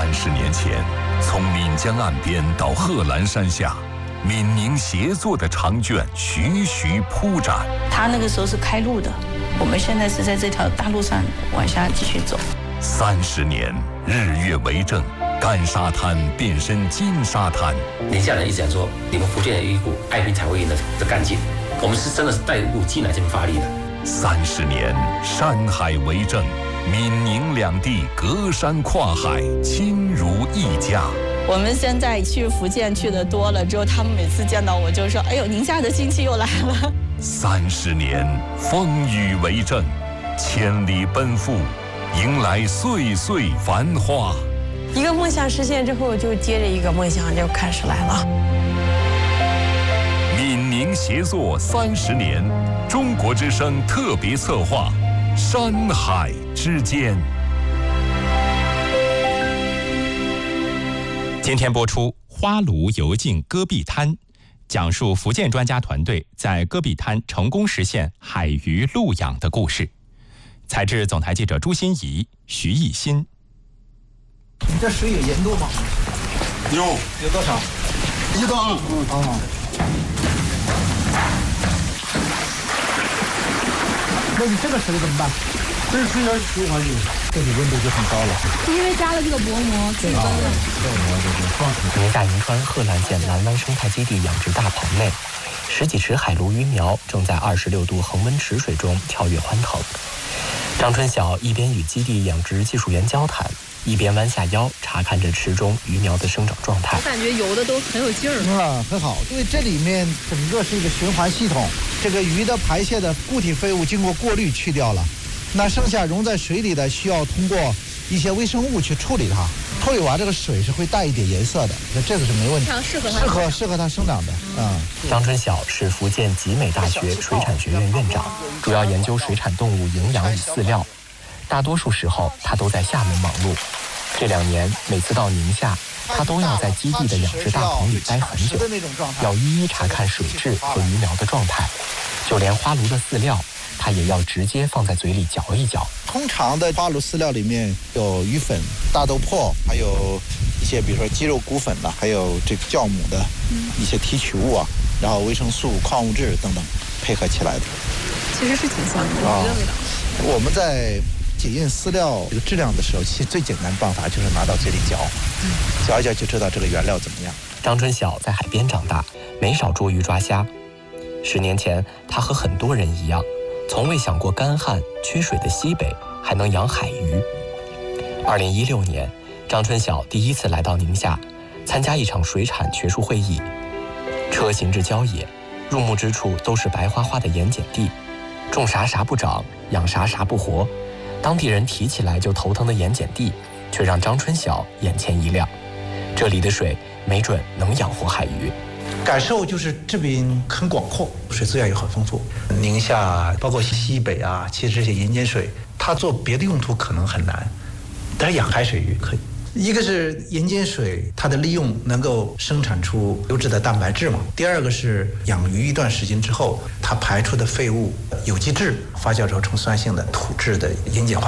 30年前，从岷江岸边到贺兰山下，闽宁协作的长卷徐徐铺展。 他那个时候是开路的，我们现在是在这条大路上往下继续走。 30年，日月为证，干沙滩变身金沙滩。 宁夏人一直讲说，你们福建有一股爱拼才会赢的干劲，我们是真的是带入劲来这边发力的。 30年，山海为证，闽宁两地隔山跨海，亲如一家。 我们现在去福建去的多了之后，他们每次见到我就说：“哎呦，宁夏的亲戚又来了。 ”30年，风雨为证，千里奔赴，迎来岁岁繁花。 一个梦想实现之后，就接着一个梦想就开始来了。 闽宁协作30年，中国之声特别策划《山海之间》。 今天播出《花炉游进戈壁滩》，讲述福建专家团队在戈壁滩成功实现海鱼陆养的故事。采制总台记者朱欣怡、徐艺新。 你这水有盐度吗？有多少？1到2。那你这个水怎么办？这个水要循环用，这里温度就很高了。 因为加了这个薄膜，气温了。 宁夏银川贺兰县南湾生态基地养殖大棚内，10几池海鲈鱼苗正在26度恒温池水中跳跃欢腾。张春晓一边与基地养殖技术员交谈，一边弯下腰查看着池中鱼苗的生长状态。 我感觉游的都很有劲儿很好，因为这里面整个是一个循环系统，这个鱼的排泄的固体废物经过过滤去掉了，那剩下溶在水里的需要通过一些微生物去处理它，处理完这个水是会带一点颜色的，那这个是没问题， 非常适合它生长的。 张春晓是福建集美大学水产学院院长，主要研究水产动物营养与饲料。大多数时候他都在厦门忙碌。这2年每次到宁夏，他都要在基地的养殖大棚里待很久，要一一查看水质和鱼苗的状态，就连花鲈的饲料他也要直接放在嘴里嚼一嚼。 通常的花鲈饲料里面有鱼粉、大豆粕，还有一些比如说鸡肉骨粉的，还有这个酵母的一些提取物啊，然后维生素、矿物质等等配合起来的。 其实是挺香的，鱼的味道。 我们在检验饲料这个质量的时候，其实最简单的办法就是拿到嘴里嚼，嚼一嚼就知道这个原料怎么样。 张春晓在海边长大，没少捉鱼抓虾。10年前，他和很多人一样，从未想过干旱缺水的西北还能养海鱼。2016年，张春晓第一次来到宁夏，参加一场水产学术会议。车行至郊野，入目之处都是白花花的盐碱地，种啥啥不长，养啥啥不活。当地人提起来就头疼的盐碱地，却让张春晓眼前一亮。这里的水没准能养活海鱼。 感受就是这边很广阔，水资源也很丰富。宁夏包括西北啊，其实这些盐碱水，它做别的用途可能很难，但是养海水鱼可以。一个是盐碱水，它的利用能够生产出优质的蛋白质嘛。第二个是养鱼一段时间之后，它排出的废物有机质发酵之后成酸性的土质的盐碱化